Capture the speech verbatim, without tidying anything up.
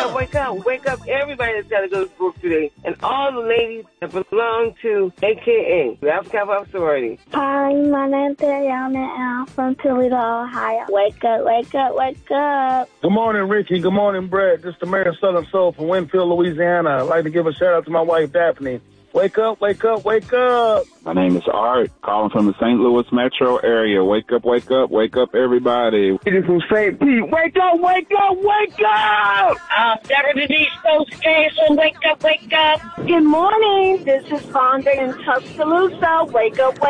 up, wake up, wake up everybody that's got to go to school today. And all the ladies that belong to A K A, the Alpha Kappa Sorority. Hi, my name's Ariana, and I'm from Toledo, Ohio. Wake up, wake up, wake up. Good morning, Ricky. Good morning, Brett. This is the Mayor of Southern Soul from Winfield, Louisiana. I'd like to give a shout-out to my wife, Daphne. Wake up, wake up, wake up. My name is Art, calling from the Saint Louis metro area. Wake up, wake up, wake up, everybody. It is from Saint Pete. Wake up, wake up, wake up. Uh, Deborah Denise Jason, wake up, wake up. Good morning. This is Fonda in Tuscaloosa. Wake up, wake up.